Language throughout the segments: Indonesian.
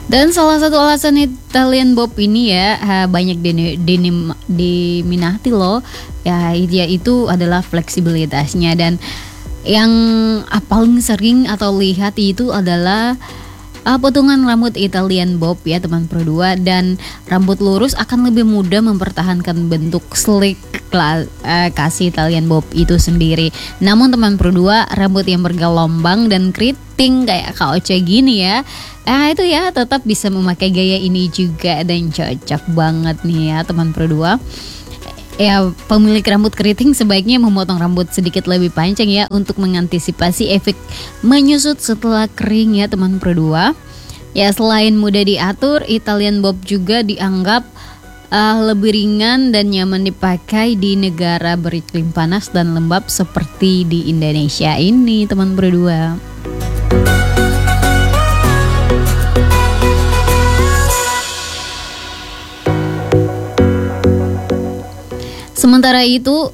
Dan salah satu alasan Italian Bob ini ya banyak diminati loh ya, yaitu adalah fleksibilitasnya. Dan yang paling sering atau lihat itu adalah potongan rambut Italian Bob ya teman Pro 2. Dan rambut lurus akan lebih mudah mempertahankan bentuk slick kasih Italian Bob itu sendiri. Namun teman Pro 2, rambut yang bergelombang dan keriting kayak Kak Ocha gini ya, itu ya tetap bisa memakai gaya ini juga dan cocok banget nih ya teman Pro 2. Ya, pemilik rambut keriting sebaiknya memotong rambut sedikit lebih panjang ya untuk mengantisipasi efek menyusut setelah kering ya teman Pro 2. Ya, selain mudah diatur, Italian Bob juga dianggap lebih ringan dan nyaman dipakai di negara beriklim panas dan lembab seperti di Indonesia ini teman Pro 2. Sementara itu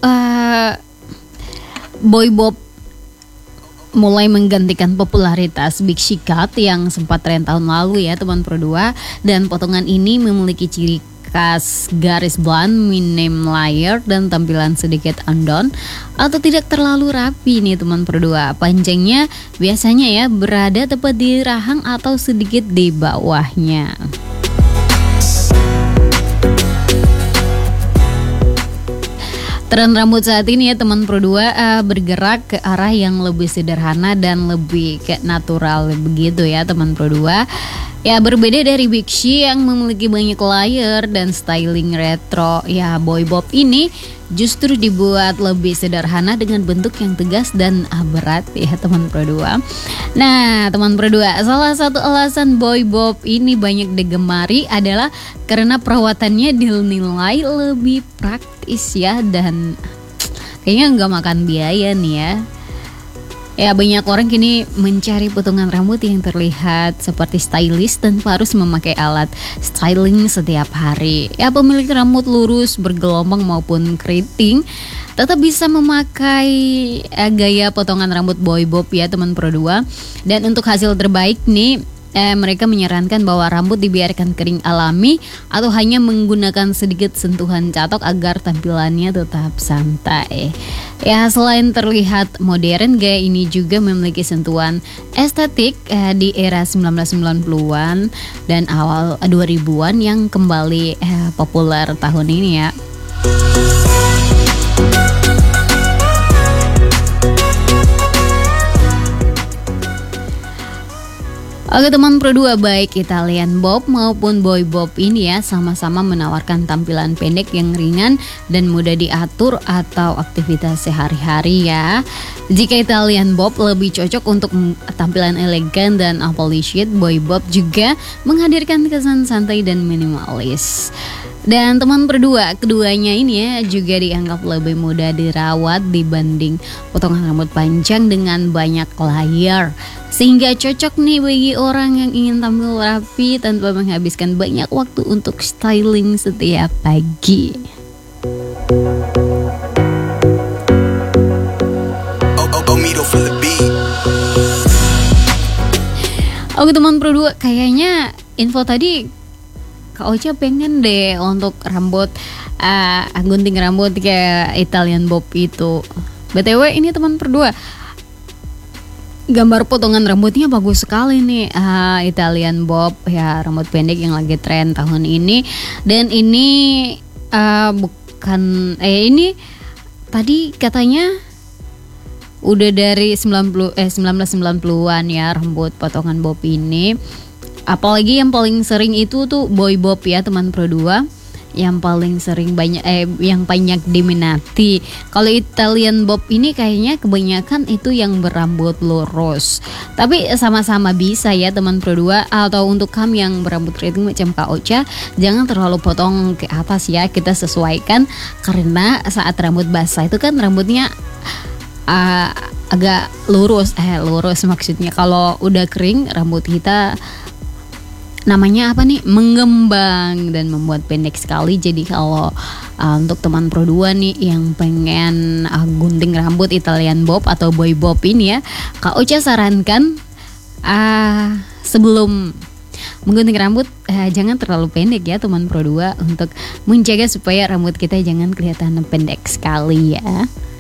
Boy Bob mulai menggantikan popularitas Pixie Cut yang sempat tren tahun lalu ya teman Pro 2. Dan potongan ini memiliki ciri khas garis blunt, minim layer, dan tampilan sedikit undone atau tidak terlalu rapi nih teman Pro 2. Panjangnya biasanya ya berada tepat di rahang atau sedikit di bawahnya. Tren rambut saat ini ya teman Pro 2 bergerak ke arah yang lebih sederhana dan lebih kayak natural begitu ya teman Pro 2. Ya, berbeda dari Pixie yang memiliki banyak layer dan styling retro, ya Boy Bob ini justru dibuat lebih sederhana dengan bentuk yang tegas dan berat ya teman Pro 2. Nah teman Pro 2, salah satu alasan Boy Bob ini banyak digemari adalah karena perawatannya dinilai lebih praktis ya, dan kayaknya nggak makan biaya nih ya. Ya, banyak orang kini mencari potongan rambut yang terlihat seperti stylish tanpa harus memakai alat styling setiap hari. Ya, pemilik rambut lurus, bergelombang maupun keriting tetap bisa memakai gaya potongan rambut Boy Bob ya teman Pro 2. Dan untuk hasil terbaik nih, mereka menyarankan bahwa rambut dibiarkan kering alami atau hanya menggunakan sedikit sentuhan catok agar tampilannya tetap santai. Ya, selain terlihat modern, gaya ini juga memiliki sentuhan estetik di era 1990-an dan awal 2000-an yang kembali populer tahun ini ya. Oke teman Pro 2, baik Italian Bob maupun Boy Bob ini ya sama-sama menawarkan tampilan pendek yang ringan dan mudah diatur atau aktivitas sehari-hari ya. Jika Italian Bob lebih cocok untuk tampilan elegan dan polished, Boy Bob juga menghadirkan kesan santai dan minimalis. Dan teman Pro 2, keduanya ini ya juga dianggap lebih mudah dirawat dibanding potongan rambut panjang dengan banyak layer, sehingga cocok nih bagi orang yang ingin tampil rapi tanpa menghabiskan banyak waktu untuk styling setiap pagi. Oke teman Pro 2, kayaknya info tadi Kak Ocha pengen deh untuk rambut gunting rambut kayak Italian Bob itu. BTW ini teman Pro 2, gambar potongan rambutnya bagus sekali nih, Italian Bob ya, rambut pendek yang lagi tren tahun ini. Dan ini ini tadi katanya udah dari 1990-an ya rambut potongan Bob ini. Apalagi yang paling sering itu tuh Boy Bob ya teman Pro 2, yang paling sering yang banyak diminati. Kalau Italian Bob ini kayaknya kebanyakan itu yang berambut lurus. Tapi sama-sama bisa ya teman Pro 2. Atau untuk kamu yang berambut keriting macam Kak Ocha, jangan terlalu potong ke atas ya, kita sesuaikan. Karena saat rambut basah itu kan rambutnya agak lurus maksudnya. Kalau udah kering rambut kita namanya apa nih, mengembang dan membuat pendek sekali. Jadi kalau untuk teman Pro 2 nih yang pengen gunting rambut Italian Bob atau Boy Bob ini ya, Kak Ocha sarankan sebelum menggunting rambut jangan terlalu pendek ya teman Pro 2, untuk menjaga supaya rambut kita jangan kelihatan pendek sekali ya.